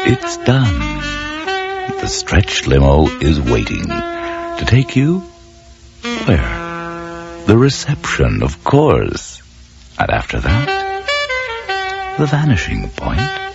It's done. The stretch limo is waiting to take you where? The reception, of course. And after that, the vanishing point.